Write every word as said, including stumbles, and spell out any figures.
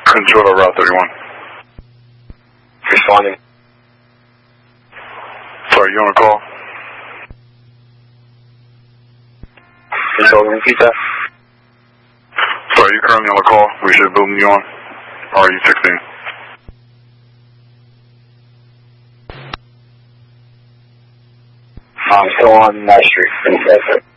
Control to Route thirty-one. Responding. Sorry, you on a call? Control, repeat that. Sorry, you're currently on a call. We should boom you on. Or are you texting? I'm still on that street.